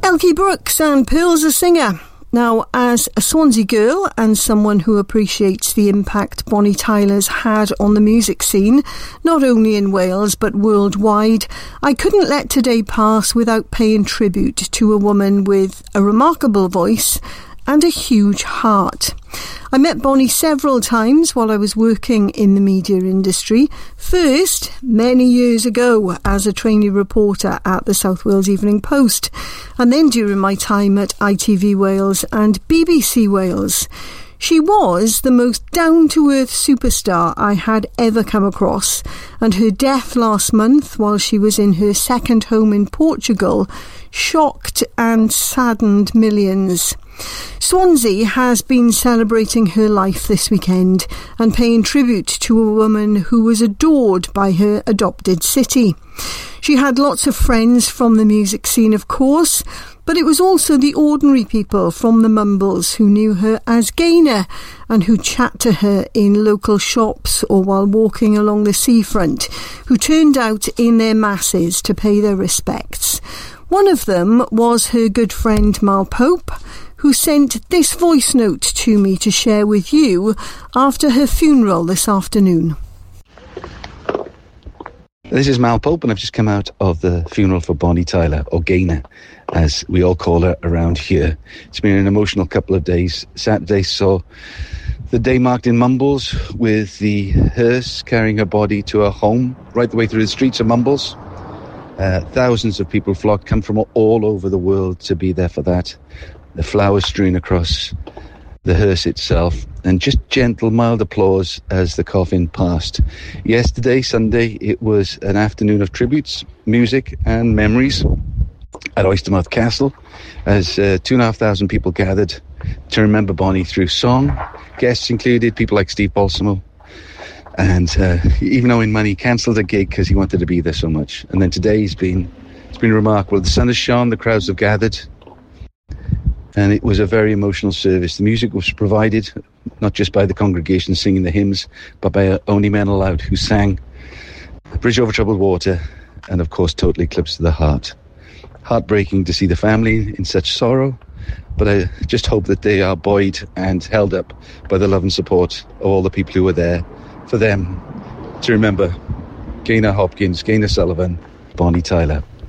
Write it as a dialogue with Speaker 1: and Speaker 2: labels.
Speaker 1: Elkie Brooks and Pearl's a Singer. Now, as a Swansea girl and someone who appreciates the impact Bonnie Tyler's had on the music scene, not only in Wales but worldwide, I couldn't let today pass without paying tribute to a woman with a remarkable voice and a huge heart. I met Bonnie several times while I was working in the media industry. First, many years ago, as a trainee reporter at the South Wales Evening Post, and then during my time at ITV Wales and BBC Wales. She was the most down-to-earth superstar I had ever come across, and her death last month while she was in her second home in Portugal shocked and saddened millions. Swansea has been celebrating her life this weekend and paying tribute to a woman who was adored by her adopted city. She had lots of friends from the music scene, of course, but it was also the ordinary people from the Mumbles who knew her as Gaynor and who chat to her in local shops or while walking along the seafront, who turned out in their masses to pay their respects. One of them was her good friend Mal Pope, who sent this voice note to me to share with you after her funeral this afternoon.
Speaker 2: This is Mal Pope, and I've just come out of the funeral for Bonnie Tyler, or Gaynor, as we all call her around here. It's been an emotional couple of days. Saturday saw the day marked in Mumbles with the hearse carrying her body to her home, right the way through the streets of Mumbles. Thousands of people flocked, come from all over the world to be there for that. The flowers strewn across the hearse itself, and just gentle, mild applause as the coffin passed. Yesterday, Sunday, it was an afternoon of tributes, music and memories at Oystermouth Castle, as 2,500 people gathered to remember Bonnie through song. Guests included people like Steve Balsamo, and even Owen Money cancelled a gig because he wanted to be there so much. And then today it's been remarkable. The sun has shone, the crowds have gathered, and it was a very emotional service. The music was provided not just by the congregation singing the hymns, but by Only Men Allowed, who sang Bridge Over Troubled Water, and of course Total Eclipse of the Heart. Heartbreaking to see the family in such sorrow, but I just hope that they are buoyed and held up by the love and support of all the people who were there for them to remember Gaynor Hopkins, Gaynor Sullivan, Bonnie Tyler.